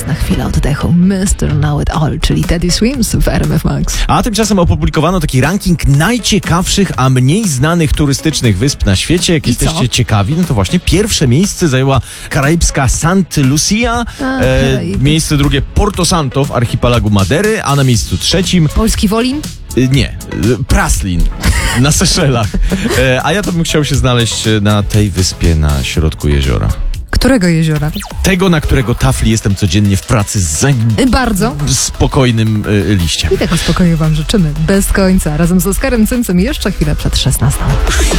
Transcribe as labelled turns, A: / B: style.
A: czas na chwilę oddechu. Mr. Know It All, czyli Teddy Swims w RMF Max.
B: A tymczasem opublikowano taki ranking najciekawszych, a mniej znanych turystycznych wysp na świecie. Jak jesteście ciekawi, no to właśnie pierwsze miejsce zajęła karaibska St. Lucia, miejsce drugie Porto Santo w archipelagu Madery, a na miejscu trzecim...
A: Polski Wolin?
B: Nie, Praslin na Seszelach. A ja to bym chciał się znaleźć na tej wyspie na środku jeziora.
A: Którego jeziora?
B: Tego, na którego tafli jestem codziennie w pracy z
A: Bardzo
B: spokojnym liściem.
A: I tego spokoju wam życzymy bez końca. Razem z Oskarem Cymcem jeszcze chwilę przed 16.